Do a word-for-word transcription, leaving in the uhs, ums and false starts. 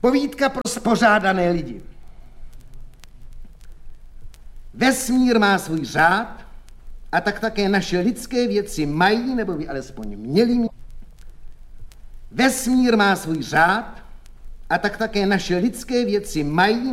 Povídka pro spořádané lidi. Vesmír má svůj řád a tak také naše lidské věci mají, nebo by alespoň měly mít. Vesmír má svůj řád a tak také naše lidské věci mají,